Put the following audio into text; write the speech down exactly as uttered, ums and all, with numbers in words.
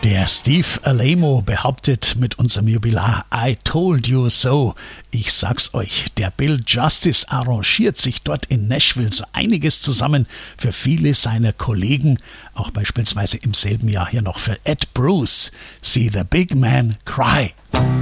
Der Steve Alaimo behauptet mit unserem Jubilar I told you so. Ich sag's euch, der Bill Justice arrangiert sich dort in Nashville so einiges zusammen für viele seiner Kollegen, auch beispielsweise im selben Jahr hier noch für Ed Bruce. See the big man cry.